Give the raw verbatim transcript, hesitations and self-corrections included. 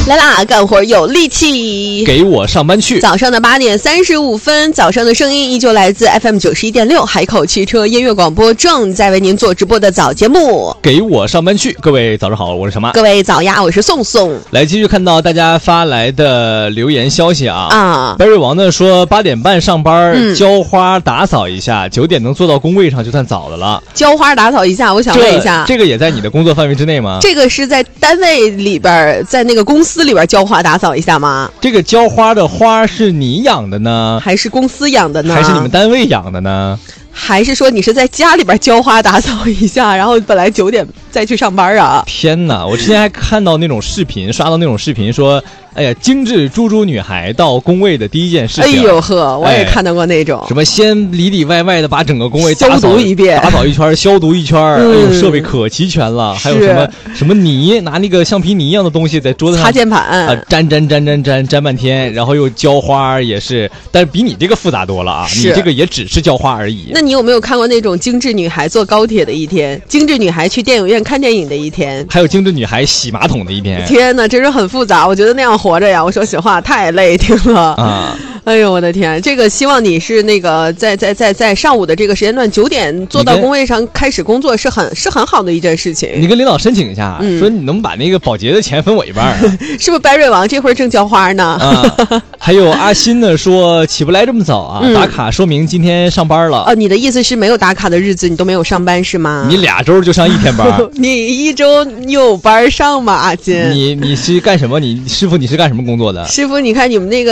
来啦，干活有力气， 给我上班去。 早上的八点三十五分，早上的声音依旧来自 F M 九十一点六海口汽车音乐广播，正在为您做直播的早节目。 给我上班去，各位早上好，我是什么？ 各位早呀，我是宋宋。 来继续看到大家发来的留言消息啊啊！ 白瑞王呢说八点半上班， 嗯、 浇花打扫一下，九点能坐到工位上就算早的了。 浇花打扫一下，我想问一下， 这, 这个也在你的工作范围之内吗？ 这个是在单位里边，在那个公司里边浇花打扫一下吗？ 这个浇花的花是你养的呢， 还是公司养的呢？ 还是你们单位养的呢？ 还是说你是在家里边浇花打扫一下，然后本来九点再去上班啊？ 天哪！我之前还看到那种视频，刷到那种视频说，哎呀，精致猪猪女孩到工位的第一件事情， 哎呦呵，我也看到过那种， 哎、什么先里里外外的把整个工位消毒一遍， 打扫一圈，消毒一圈， 嗯、 哎呦，设备可齐全了，还有什么什么泥，拿那个橡皮泥一样的东西在桌子上擦键盘啊，粘粘粘粘粘粘半天，然后又浇花也是，但是比你这个复杂多了啊！你这个也只是浇花而已。 那你有没有看过那种精致女孩坐高铁的一天，精致女孩去电影院看电影的一天， 还有精致女孩洗马桶的一天？ 天哪，真是很复杂。我觉得那样活着呀，我说实话太累挺了啊！哎呦我的天，这个希望你是那个在在在在上午的这个时间段九点坐到工位上开始工作，是很是很好的一件事情。 你跟领导申请一下，嗯、说你能把那个保洁的钱分我一半、啊， 是不是？白瑞王这会儿正浇花呢。 啊，还有阿新呢说起不来这么早啊，嗯、打卡说明今天上班了。 哦，你的意思是没有打卡的日子你都没有上班是吗？ 你俩周就上一天班， 你一周有班上吗？阿金， 你你是干什么？你师傅你是干什么工作的？ 师傅，你看你们那个。